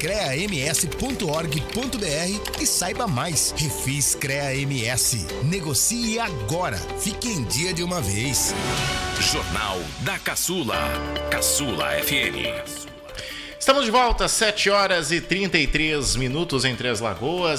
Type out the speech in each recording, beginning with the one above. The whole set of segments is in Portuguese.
refiscreams.org.br e saiba mais. Refis CREA MS. Negocie agora. Fique em dia de uma vez. Jornal da Caçula. Caçula FM. Estamos de volta, 7 horas e 33 minutos em Três Lagoas,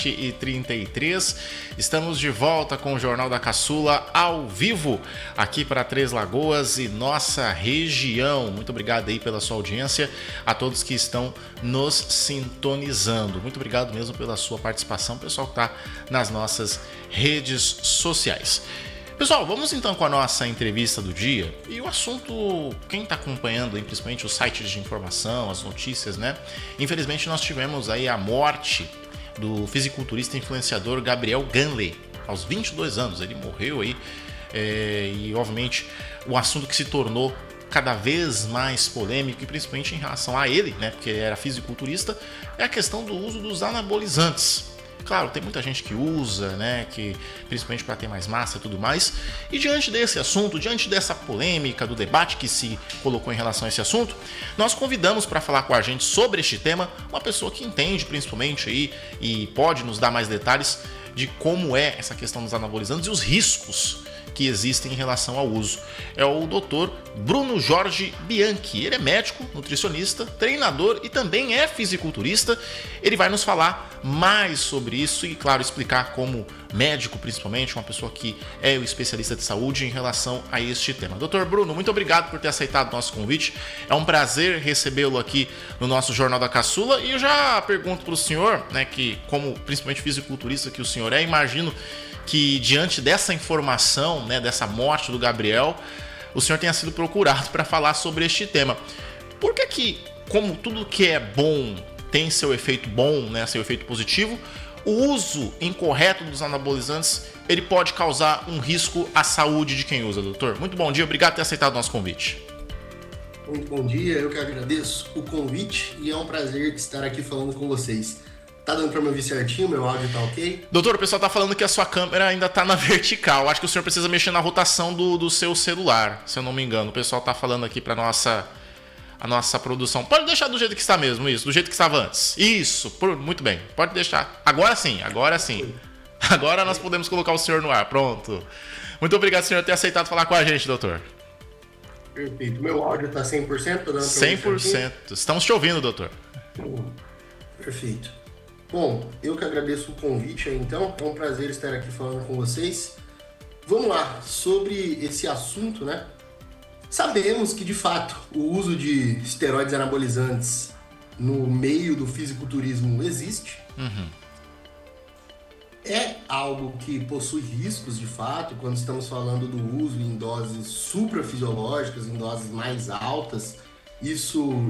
7h33. Estamos de volta com o Jornal da Caçula ao vivo aqui para Três Lagoas e nossa região. Muito obrigado aí pela sua audiência, a todos que estão nos sintonizando. Muito obrigado mesmo pela sua participação, pessoal que está nas nossas redes sociais. Pessoal, vamos então com a nossa entrevista do dia. E o assunto, quem está acompanhando aí, principalmente os sites de informação, as notícias, né? Infelizmente nós tivemos aí a morte do fisiculturista e influenciador Gabriel Ganley, aos 22 anos. Ele morreu aí e obviamente o assunto que se tornou cada vez mais polêmico, e principalmente em relação a ele, né? Porque ele era fisiculturista, é a questão do uso dos anabolizantes. Claro, tem muita gente que usa, né, que principalmente para ter mais massa e tudo mais. E diante desse assunto, diante dessa polêmica, do debate que se colocou em relação a esse assunto, nós convidamos para falar com a gente sobre este tema uma pessoa que entende principalmente aí e pode nos dar mais detalhes de como é essa questão dos anabolizantes e os riscos que existem em relação ao uso. É o Dr. Bruno Jorge Bianchi. Ele é médico, nutricionista, treinador e também é fisiculturista. Ele vai nos falar mais sobre isso e, claro, explicar como médico, principalmente, uma pessoa que é o especialista de saúde em relação a este tema. Dr. Bruno, muito obrigado por ter aceitado o nosso convite. É um prazer recebê-lo aqui no nosso Jornal da Caçula. E eu já pergunto para o senhor, né, que como principalmente fisiculturista que o senhor é, imagino que diante dessa informação, né, dessa morte do Gabriel, o senhor tenha sido procurado para falar sobre este tema. Por que, como tudo que é bom tem seu efeito bom, né, seu efeito positivo, o uso incorreto dos anabolizantes ele pode causar um risco à saúde de quem usa, doutor? Muito bom dia, obrigado por ter aceitado o nosso convite. Muito bom dia, eu que agradeço o convite e é um prazer estar aqui falando com vocês. Tá dando pra me ouvir certinho? Meu áudio tá ok? Doutor, o pessoal tá falando que a sua câmera ainda tá na vertical. Acho que o senhor precisa mexer na rotação do seu celular, se eu não me engano. O pessoal tá falando aqui pra a nossa produção. Pode deixar do jeito que está mesmo, isso. Do jeito que estava antes. Isso, muito bem. Pode deixar. Agora sim, agora sim. Agora nós podemos colocar o senhor no ar. Pronto. Muito obrigado, senhor, por ter aceitado falar com a gente, doutor. Perfeito. Meu áudio tá 100%? Tá dando pra 100%. Estamos te ouvindo, doutor. Perfeito. Bom, eu que agradeço o convite aí, então, é um prazer estar aqui falando com vocês. Vamos lá, sobre esse assunto, né? Sabemos que, de fato, o uso de esteroides anabolizantes no meio do fisiculturismo existe. É algo que possui riscos, de fato, quando estamos falando do uso em doses suprafisiológicas, em doses mais altas. Isso